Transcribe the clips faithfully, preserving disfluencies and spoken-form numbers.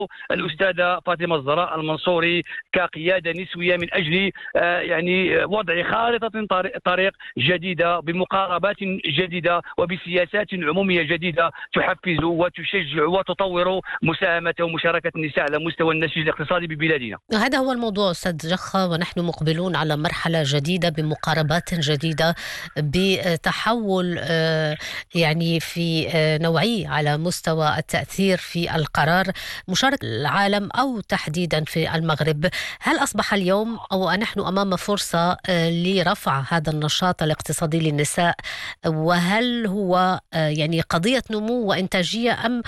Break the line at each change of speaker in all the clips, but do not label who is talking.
الأستاذة فاطمة الزهراء المنصوري كقيادة نسوية من أجل يعني وضع خارطة طريق جديدة بمقاربات جديدة وبسياسات عمومية جديدة تحفز وتشجع وتطور مساهمة ومشاركة النساء على مستوى النسيج الاقتصادي ببلادنا.
هذا هو الموضوع أستاذ جخا، ونحن مقبلون على مرحلة جديدة بمقاربات جديدة، بتحول يعني في نوعي على مستوى التأثير في القرار، مشاركة العالم أو تحديدا في المغرب. هل أصبح اليوم أو نحن أمام فرصة لرفع هذا النشاط الاقتصادي للنساء، وهل هو يعني قضية نمو وإنتاجية أم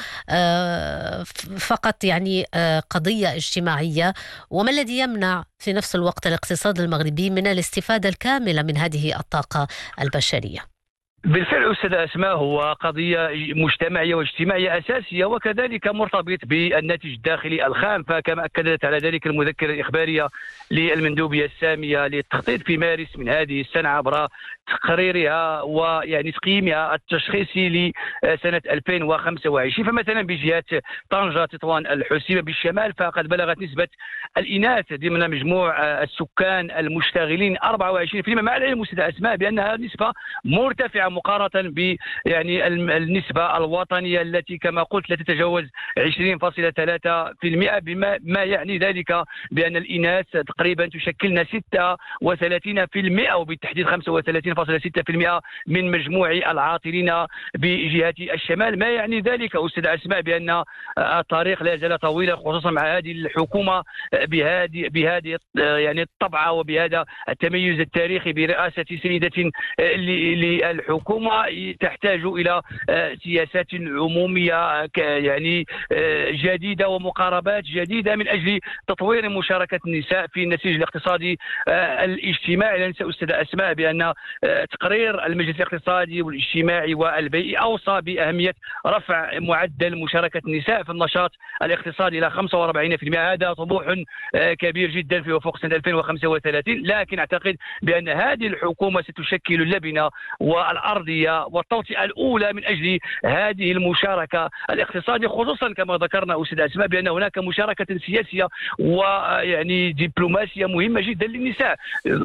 فقط يعني قضية اجتماعية؟ وما الذي يمنع في نفس الوقت الاقتصاد المغربي من الاستفادة الكاملة من هذه الطاقة البشرية؟
بالفعل أستاذ أسماء، هو قضية مجتمعية واجتماعية أساسية، وكذلك مرتبط بالناتج الداخلي الخام. فكما أكدت على ذلك المذكرة الإخبارية للمندوبية السامية للتخطيط في مارس من هذه السنة عبر تقريرها ويعني تقييمها التشخيصي لسنة ألفين وخمسة وعشرين، فمثلا بجهة طنجة تطوان الحسيمة بالشمال فقد بلغت نسبة الإناث ضمن مجموع السكان المشتغلين أربعة وعشرين بالمئة، مع العلم أستاذ أسماء بأنها نسبة مرتفعة مقارنة ب يعني النسبة الوطنية التي كما قلت لا تتجاوز عشرين فاصلة ثلاثة بالمئة، بما ما يعني ذلك بأن الإناث تقريبا تشكلن ستة وثلاثين بالمئة وبالتحديد خمسة وثلاثين فاصلة ستة بالمئة من مجموع العاطلين بجهة الشمال. ما يعني ذلك أستاذ أسماء بأن الطريق لا زال طويلا، خصوصا مع هذه الحكومة بهذه بهذه يعني الطبعة وبهذا التميز التاريخي برئاسة سيدة للحكومة تحتاج إلى سياسات عمومية يعني جديدة ومقاربات جديدة من أجل تطوير مشاركة النساء في النسيج الاقتصادي الاجتماعي. لا ننسى أستاذ أسماء بأن تقرير المجلس الاقتصادي والاجتماعي والبيئي أوصى بأهمية رفع معدل مشاركة النساء في النشاط الاقتصادي إلى خمسة وأربعين بالمئة. هذا طموح كبير جدا في وفق سنة ألفين وخمسة وثلاثين، لكن أعتقد بأن هذه الحكومة ستشكل اللبنة والأرضية والتوطئة الأولى من أجل هذه المشاركة الاقتصادية، خصوصا كما ذكرنا أستاذ أسماء بأن هناك مشاركة سياسية ويعني دبلوماسية مهمة جدا للنساء.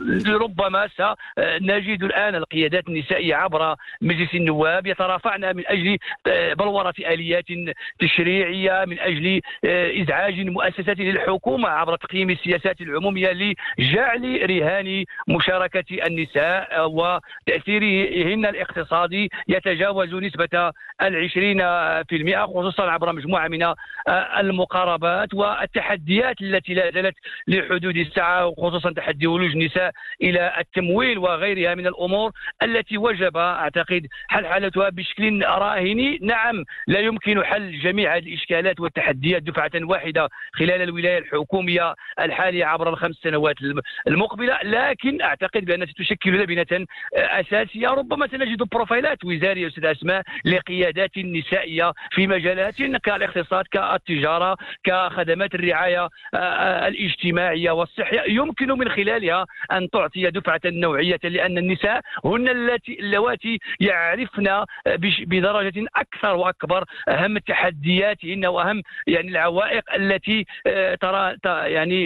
ربما سنجد الآن القيادات النسائية عبر مجلس النواب يترافعن من أجل بلورة آليات تشريعية من أجل إزعاج المؤسسات للحكومة عبر تقييم السياسات العمومية لجعل رهان مشاركة النساء وتأثيرهن الاقتصادي يتجاوز نسبة العشرين في المئة، خصوصا عبر مجموعة من المقاربات والتحديات التي لا زالت لحدود الساعة، خصوصا تحدي ولوج النساء إلى التمويل وغيرها من الأمور التي وجب أعتقد حل حالتها بشكل راهني. نعم، لا يمكن حل جميع هذه الإشكالات والتحديات دفعة واحدة خلال الولاية الحكومية الحالية عبر الخمس سنوات المقبلة، لكن أعتقد بأنها ستشكل لبنة أساسية. ربما سنجد بروفايلات وزارية أستاذ أسماء لقيادات نسائية في مجالات كالاقتصاد كالتجارة كخدمات الرعاية الاجتماعية والصحية، يمكن من خلالها أن تعطي دفعة نوعية، لأن النساء هن التي اللواتي يعرفن بدرجة أكثر وأكبر أهم التحدياتهن وأهم يعني العوائق التي ترى يعني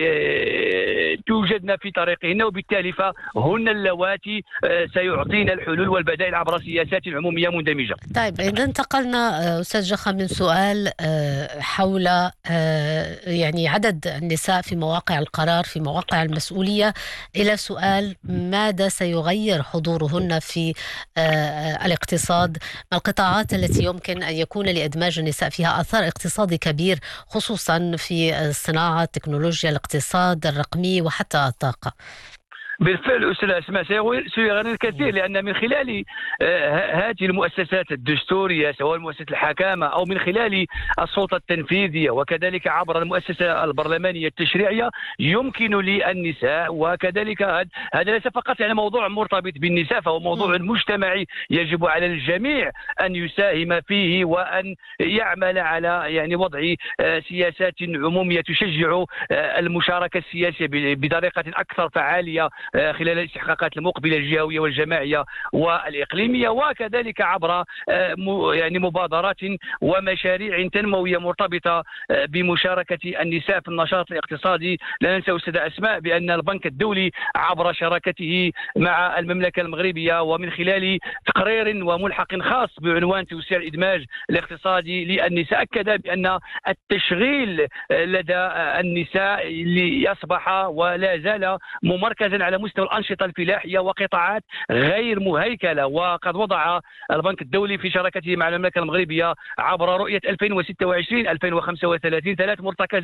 توجدن في طريقهن، وبالتالي فهن اللواتي سيعطين الحلول والبدائل عبر سياسات عمومية مندمجة.
طيب، إذا انتقلنا أستاذ جخا من سؤال حول يعني عدد النساء في مواقع القرار في مواقع المسؤولية إلى سؤال ماذا سيغير حضورهن في الاقتصاد، ما القطاعات التي يمكن أن يكون لإدماج النساء فيها أثر اقتصادي كبير، خصوصا في الصناعة، تكنولوجيا الاقتصاد الرقمي وحتى الطاقة.
بالفعل أستاذ أسماء سيغير الكثير، لأن من خلال هذه المؤسسات الدستورية سواء مؤسسة الحكامة أو من خلال السلطة التنفيذية وكذلك عبر المؤسسة البرلمانية التشريعية يمكن للنساء، وكذلك هذا ليس فقط يعني موضوع مرتبط بالنساء، فهو موضوع مجتمعي يجب على الجميع أن يساهم فيه وأن يعمل على يعني وضع سياسات عمومية تشجع المشاركة السياسية بطريقة أكثر فعالية خلال الاستحقاقات المقبله الجهويه والجماعيه والاقليميه، وكذلك عبر يعني مبادرات ومشاريع تنمويه مرتبطه بمشاركه النساء في النشاط الاقتصادي. لا ننسى استاذ اسماء بان البنك الدولي عبر شراكته مع المملكه المغربيه ومن خلال تقرير وملحق خاص بعنوان توسيع الادماج الاقتصادي للنساء اكد بان التشغيل لدى النساء يصبح ولا زال مركزا على مستوى الانشطه الفلاحيه وقطاعات غير مهيكله. وقد وضع البنك الدولي في شراكته مع المملكه المغربيه عبر رؤيه ألفين وستة وعشرين ألفين وخمسة وثلاثين ثلاث مرتكزات